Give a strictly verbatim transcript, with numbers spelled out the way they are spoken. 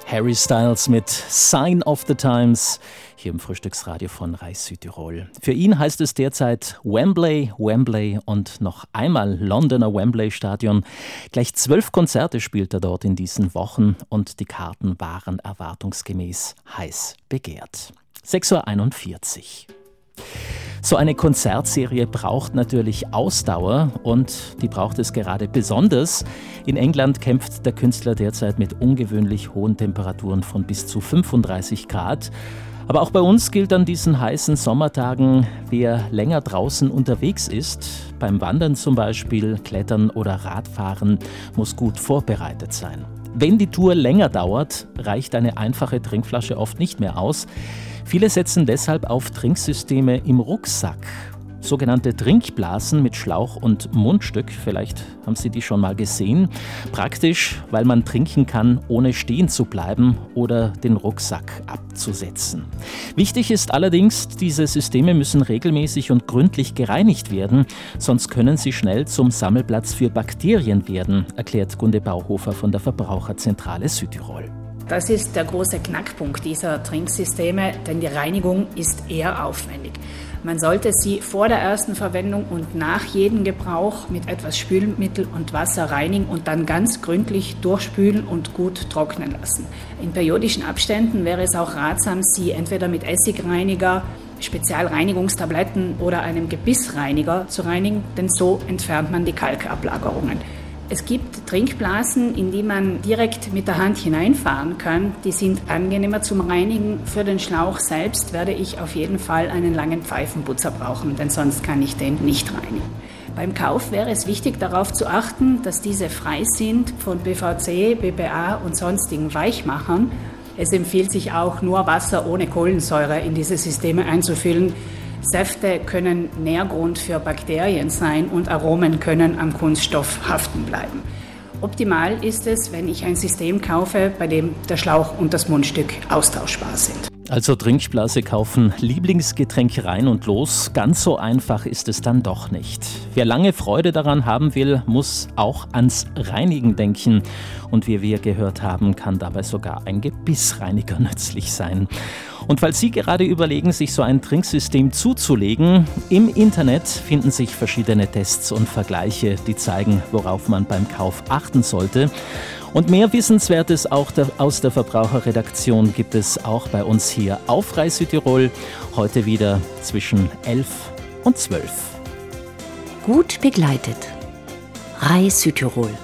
Harry Styles mit Sign of the Times hier im Frühstücksradio von Reis Südtirol. Für ihn heißt es derzeit Wembley, Wembley und noch einmal Londoner Wembley Stadion. Gleich zwölf Konzerte spielt er dort in diesen Wochen und die Karten waren erwartungsgemäß heiß begehrt. sechs Uhr einundvierzig. So eine Konzertserie braucht natürlich Ausdauer und die braucht es gerade besonders. In England kämpft der Künstler derzeit mit ungewöhnlich hohen Temperaturen von bis zu fünfunddreißig Grad. Aber auch bei uns gilt an diesen heißen Sommertagen, wer länger draußen unterwegs ist, beim Wandern zum Beispiel, Klettern oder Radfahren, muss gut vorbereitet sein. Wenn die Tour länger dauert, reicht eine einfache Trinkflasche oft nicht mehr aus. Viele setzen deshalb auf Trinksysteme im Rucksack. Sogenannte Trinkblasen mit Schlauch und Mundstück, vielleicht haben Sie die schon mal gesehen. Praktisch, weil man trinken kann, ohne stehen zu bleiben oder den Rucksack abzusetzen. Wichtig ist allerdings, diese Systeme müssen regelmäßig und gründlich gereinigt werden, sonst können sie schnell zum Sammelplatz für Bakterien werden, erklärt Gunde Bauhofer von der Verbraucherzentrale Südtirol. Das ist der große Knackpunkt dieser Trinksysteme, denn die Reinigung ist eher aufwendig. Man sollte sie vor der ersten Verwendung und nach jedem Gebrauch mit etwas Spülmittel und Wasser reinigen und dann ganz gründlich durchspülen und gut trocknen lassen. In periodischen Abständen wäre es auch ratsam, sie entweder mit Essigreiniger, Spezialreinigungstabletten oder einem Gebissreiniger zu reinigen, denn so entfernt man die Kalkablagerungen. Es gibt Trinkblasen, in die man direkt mit der Hand hineinfahren kann. Die sind angenehmer zum Reinigen. Für den Schlauch selbst werde ich auf jeden Fall einen langen Pfeifenputzer brauchen, denn sonst kann ich den nicht reinigen. Beim Kauf wäre es wichtig, darauf zu achten, dass diese frei sind von B V C, B P A und sonstigen Weichmachern. Es empfiehlt sich auch, nur Wasser ohne Kohlensäure in diese Systeme einzufüllen. Säfte können Nährgrund für Bakterien sein und Aromen können am Kunststoff haften bleiben. Optimal ist es, wenn ich ein System kaufe, bei dem der Schlauch und das Mundstück austauschbar sind. Also Trinkblase kaufen, Lieblingsgetränk rein und los. Ganz so einfach ist es dann doch nicht. Wer lange Freude daran haben will, muss auch ans Reinigen denken. Und wie wir gehört haben, kann dabei sogar ein Gebissreiniger nützlich sein. Und falls Sie gerade überlegen, sich so ein Trinksystem zuzulegen, im Internet finden sich verschiedene Tests und Vergleiche, die zeigen, worauf man beim Kauf achten sollte. Und mehr Wissenswertes auch der, aus der Verbraucherredaktion gibt es auch bei uns hier auf Reis Südtirol. Heute wieder zwischen elf und zwölf. Gut begleitet. Reis Südtirol.